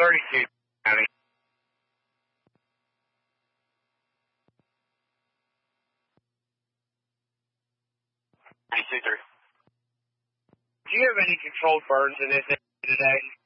32 County. 32-3. Do you have any controlled burns in this area today?